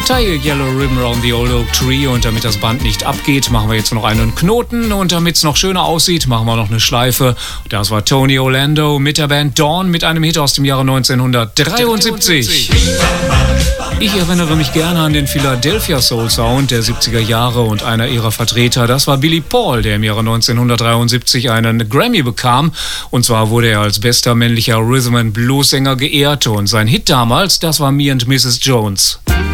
Tie a Yellow Ribbon Around the Old Oak Tree, und damit das Band nicht abgeht, machen wir jetzt noch einen Knoten, und damit es noch schöner aussieht, machen wir noch eine Schleife. Das war Tony Orlando mit der Band Dawn mit einem Hit aus dem Jahre 1973. Ich erinnere mich gerne an den Philadelphia Soul Sound der 70er Jahre, und einer ihrer Vertreter, das war Billy Paul, der im Jahre 1973 einen Grammy bekam. Und zwar wurde er als bester männlicher Rhythm and Blues Sänger geehrt, und sein Hit damals, das war Me and Mrs. Jones.